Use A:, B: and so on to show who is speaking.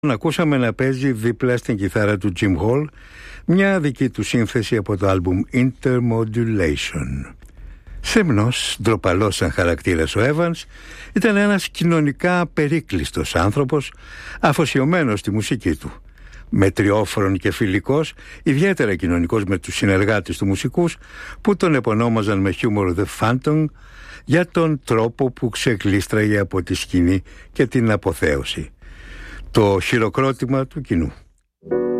A: Ακούσαμε να παίζει δίπλα στην κιθάρα του Jim Hall μια δική του σύνθεση από το άλμπουμ Intermodulation. Σεμνός, ντροπαλός σαν χαρακτήρας ο Evans, ήταν ένας κοινωνικά περίκλειστος άνθρωπος, αφοσιωμένος στη μουσική του. Μετριόφρον και φιλικός, ιδιαίτερα κοινωνικός με τους συνεργάτες του μουσικούς, που τον επωνόμαζαν με χιούμορ The Phantom για τον τρόπο που ξεκλίστραγε από τη σκηνή και την αποθέωση. Το χειροκρότημα του κοινού.